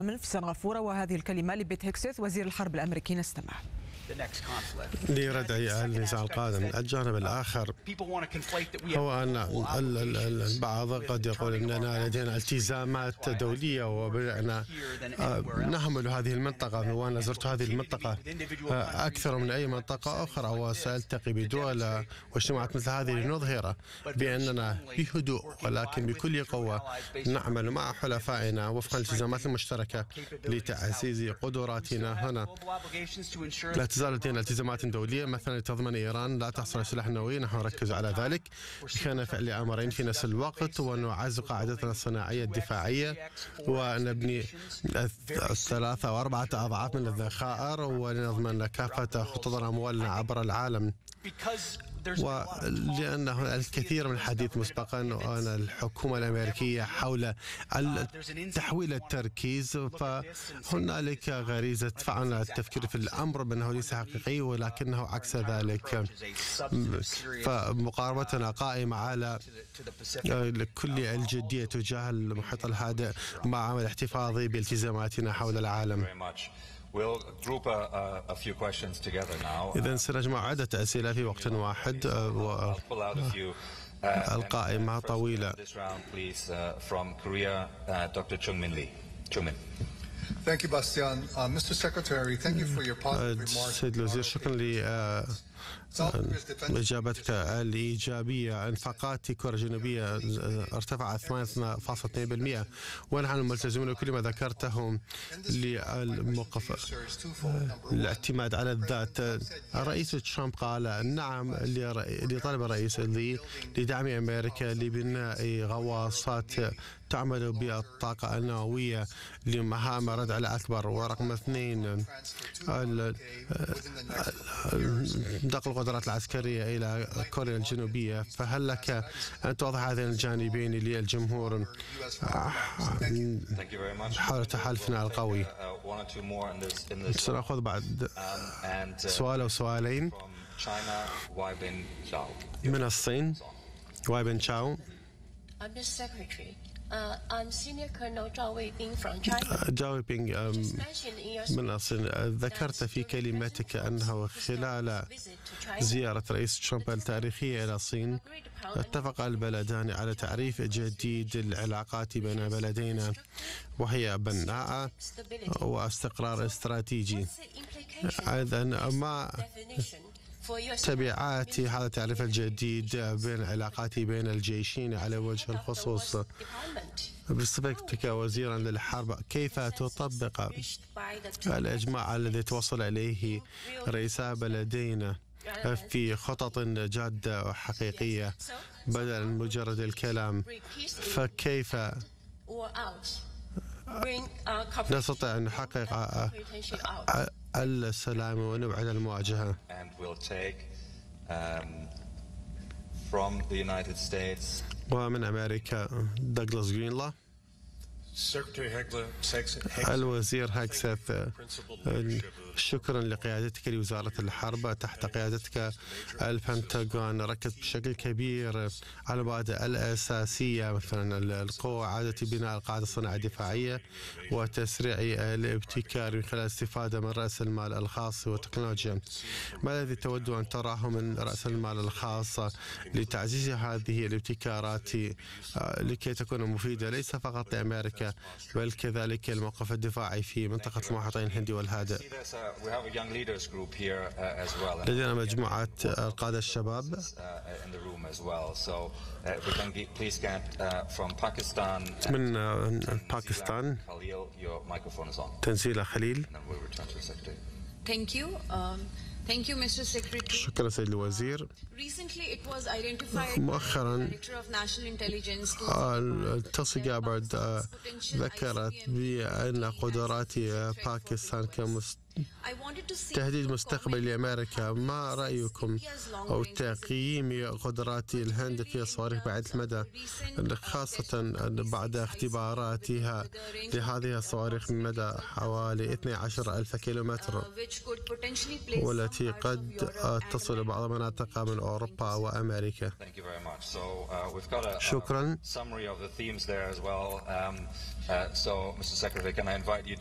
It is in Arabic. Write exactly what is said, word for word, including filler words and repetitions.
من في سنغافورة، وهذه الكلمة لبيت هيكسيث وزير الحرب الأمريكي. نستمع. لردع النزاع القادم. الجانب الآخر هو أن البعض قد يقول أننا لدينا التزامات دولية وبدأنا نهمل هذه المنطقة، وأنا زرت هذه المنطقة أكثر من أي منطقة أخرى، وسألتقي بدول واجتماعات مثل هذه لنظهر بأننا بهدوء ولكن بكل قوة نعمل مع حلفائنا وفق الالتزامات المشتركة لتعزيز قدراتنا هنا. لا تزال لدينا التزامات دولية مثلا تضمن إيران لا تحصل على سلاح نووي، نحن نركز على ذلك بخانة فعل أمرين في نفس الوقت، ونعزز قاعدتنا الصناعية الدفاعية ونبني ثلاثة أو أربعة أضعاف من الذخائر، ونضمن كافة خطط أموالنا عبر العالم. ولأنه الكثير من الحديث مسبقا عن الحكومة الأمريكية حول تحويل التركيز، فهنالك غريزة فعلنا التفكير في الأمر بأنه ليس حقيقي ولكنه عكس ذلك. فمقاربتنا قائمة على كل الجدية تجاه المحيط الهادئ مع الاحتفاظ بالتزاماتنا حول العالم. إذن سنجمع عدة أسئلة في وقت واحد، والقائمة طويلة. Thank you, Bastian. Uh, Mister Secretary, thank you for your positive remarks. سيد الوزير، شكرا لإجابتك الإيجابية. انفاقات كوريا الجنوبية ارتفعت ثمانية فاصلة اثنين بالمئة، ونحن ملتزمون بكل ما ذكرته للموقف الاعتماد على الذات. الرئيس ترامب قال نعم لطلب الرئيس لي لدعم أمريكا لبناء غواصات تعمل بالطاقة النووية لمهام ردع الأكبر. ورقم اثنين، نقل القدرات العسكرية إلى كوريا الجنوبية. فهل لك أن توضح هذين الجانبين للجمهور حول تحالفنا القوي؟ سنأخذ بعد سؤال أو سؤالين من الصين. واي بن تشاو. Uh, I'm Senior Colonel Zhao Weibing from China. Zhao Weibing من الصين. ذكرت في كلمتك أنه خلال زيارة رئيس ترامب التاريخية إلى الصين اتفق البلدان على تعريف جديد العلاقات بين بلدينا، وهي بناءة واستقرار استراتيجي. أيضا ما تبعات هذا التعريف الجديد بين العلاقات بين الجيشين على وجه الخصوص؟ بصفتك وزيرا للحرب، كيف تطبق الإجماع الذي توصل إليه رئيسا بلدينا في خطط جادة وحقيقية بدلا من مجرد الكلام؟ فكيف نستطيع أن نحقق السلام ونبعد المواجهة؟ ومن أمريكا دوغلاس جرينلا. الوزير هيكسيث، شكرا لقيادتك لوزارة الحرب. تحت قيادتك البنتاغون ركز بشكل كبير على المبادئ الأساسية، مثلا القوة، إعادة بناء القاعدة الصناعية الدفاعية، وتسريع الابتكار من خلال الاستفادة من رأس المال الخاص والتكنولوجيا. ما الذي تود أن تراه من رأس المال الخاص لتعزيز هذه الابتكارات لكي تكون مفيدة ليس فقط لأمريكا بل كذلك الموقف الدفاعي في منطقة المحيطين الهندي والهادئ؟ لدينا مجموعة القادة الشباب من باكستان. تنزيل خليل. Thank you. Um, Thank you, Mister Secretary. شكرا سيد الوزير. مؤخرا تلسي جابرد ذكرت بأن قدرات باكستان كمست تهديد مستقبل لأمريكا. ما رأيكم أو تقييم قدرات الهند في الصواريخ بعيدة المدى، خاصة بعد اختباراتها لهذه الصواريخ من مدى حوالي اثني عشر ألف كيلومتر، والتي قد تصل بعض مناطقها من أوروبا وأمريكا؟ شكرا.